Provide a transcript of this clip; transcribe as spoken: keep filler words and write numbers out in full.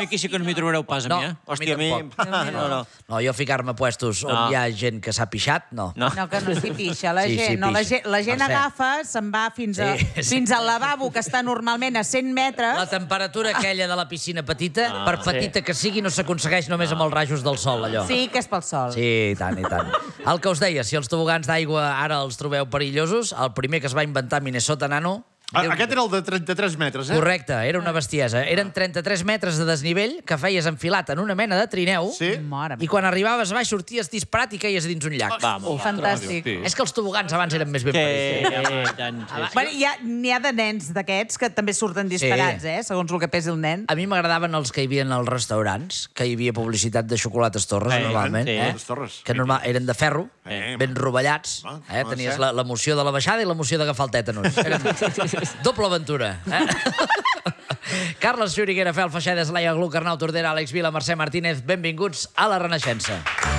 mi aquí sí que no m'hi trobareu pas, a mi, eh? Hòstia, a mi... No, no. No, jo ficar-me a puestos on hi ha gent que s'ha pixat, no. No, que no s'hi pixa. La Sí, sí, gent, no, la pixa. gent, la gent Per cert. agafa, se'n va fins, a, Sí, sí. fins al lavabo, que està normalment a cent metres. La temperatura aquella de la piscina petita, per petita que sigui, no s'aconsegueix només amb els rajos del sol, allò. Sí, que és pel sol. Sí, i tant, i tant. El que us deia, si els tobogans d'aigua ara els trobeu perillosos, el primer que es va inventar Minnesota Nano... Ah, aquest era el de trenta-tres metres, eh? Correcte, era una bestiesa. Eren trenta-tres metres de desnivell que feies enfilat en una mena de trineu Sí. Mare i quan arribaves a baix sorties disparat i queies dins un llac. Vamos. Fantàstic. És que els tobogans abans eren més ben Sí, parits. i tant, sí. Bueno, hi ha- n'hi ha de nens d'aquests que també surten disparats, eh? Segons el que pesi el nen. A mi m'agradaven els que hi havia als restaurants, que hi havia publicitat de xocolates Torres, Sí, normalment, sí. eh? Les Torres. que normal, eren de ferro, Eh, ben rovellats. Ah, Eh? no Tenies sé. la- l'emoció de la baixada i l'emoció d'agafar el tètanus. Eren doble aventura. Eh? Carles Xuriguera, Fel Feixedes, Laia Gluc, Arnau Tordera, Àlex Vila, Mercè Martínez, benvinguts a La Renaixença.